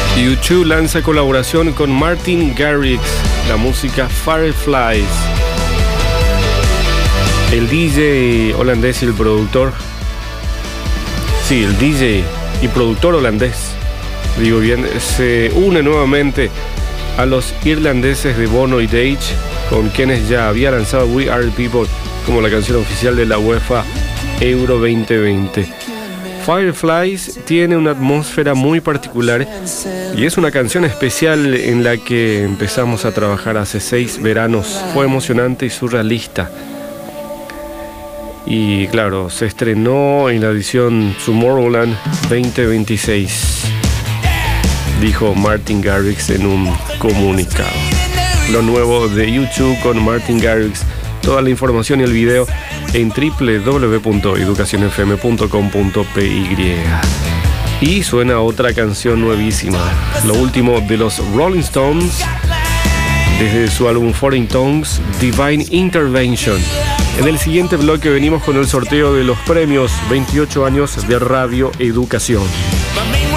U2 lanza colaboración con Martin Garrix, la música Fireflies. El DJ holandés y el productor, el DJ y productor holandés, digo bien, se une nuevamente a los irlandeses de Bono y Dage, con quienes ya había lanzado We Are the People como la canción oficial de la UEFA Euro 2020. Fireflies tiene una atmósfera muy particular y es una canción especial en la que empezamos a trabajar hace 6 veranos. Fue emocionante y surrealista. Y claro, se estrenó en la edición Tomorrowland 2026, dijo Martin Garrix en un comunicado. Lo nuevo de U2 con Martin Garrix. Toda la información y el video en www.educacionfm.com.py. Y suena otra canción nuevísima, lo último de los Rolling Stones, desde su álbum Foreign Tongues, Divine Intervention. En el siguiente bloque venimos con el sorteo de los premios 28 años de Radio Educación.